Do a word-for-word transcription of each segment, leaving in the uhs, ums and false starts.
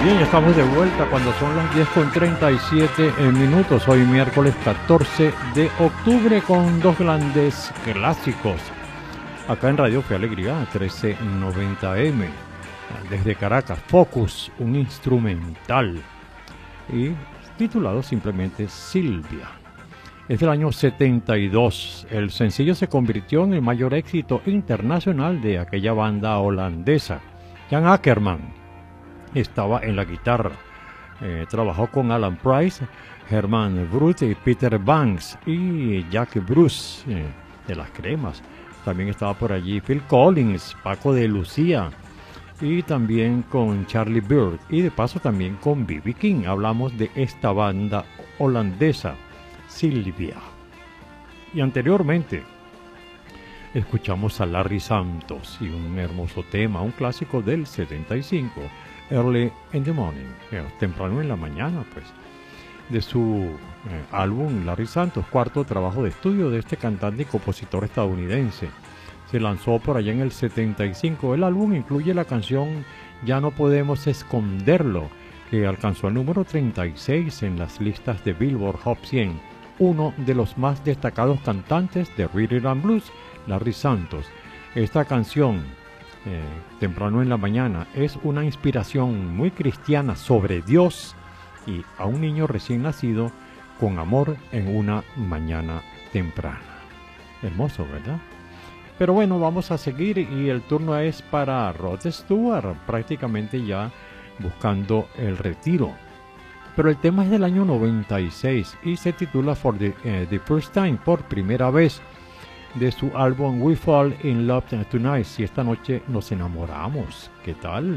Bien, ya estamos de vuelta cuando son las diez con treinta y siete minutos. Hoy miércoles catorce de octubre con dos grandes clásicos. Acá en Radio Fe Alegría, trece noventa eme. Desde Caracas, Focus, un instrumental. Y titulado simplemente Silvia. Es del año setenta y dos. El sencillo se convirtió en el mayor éxito internacional de aquella banda holandesa. Jan Akkerman estaba en la guitarra. Eh, trabajó con Alan Price, Herman Brood y Peter Banks y Jack Bruce eh, de Las Cremas. También estaba por allí Phil Collins, Paco de Lucía y también con Charlie Bird y de paso también con B B King. Hablamos de esta banda holandesa, Silvia. Y anteriormente escuchamos a Larry Santos y un hermoso tema, un clásico del setenta y cinco, Early in the Morning, eh, temprano en la mañana, pues, de su eh, álbum Larry Santos, cuarto trabajo de estudio de este cantante y compositor estadounidense. Se lanzó por allá en el setenta y cinco. El álbum incluye la canción Ya no podemos esconderlo, que alcanzó el número treinta y seis en las listas de Billboard Hot cien, uno de los más destacados cantantes de Rhythm and Blues, Larry Santos. Esta canción, eh, temprano en la mañana, es una inspiración muy cristiana sobre Dios y a un niño recién nacido con amor en una mañana temprana. Hermoso, ¿verdad? Pero bueno, vamos a seguir y el turno es para Rod Stewart, prácticamente ya buscando el retiro. Pero el tema es del año noventa y seis y se titula For the, uh, the First Time, por primera vez, de su álbum We Fall in Love Tonight, si esta noche nos enamoramos. ¿Qué tal?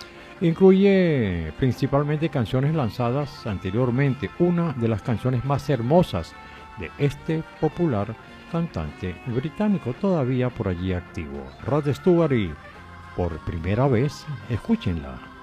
Incluye principalmente canciones lanzadas anteriormente, una de las canciones más hermosas de este popular cantante británico, todavía por allí activo, Rod Stewart, y por primera vez, escúchenla.